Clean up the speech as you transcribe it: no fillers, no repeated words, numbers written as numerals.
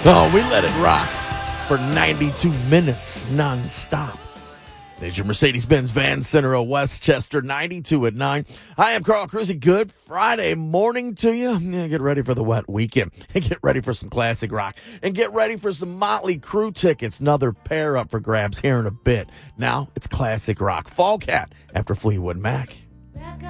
Oh, we let it rock for 92 minutes nonstop. There's your Mercedes-Benz Van Center of Westchester, 92 at 9. I am Carl Cruzy. Good Friday morning to you. Get ready for the wet weekend. And get ready for some classic rock. And get ready for some Motley Crue tickets. Another pair up for grabs here in a bit. Now it's classic rock. Fall Cat after Fleetwood Mac.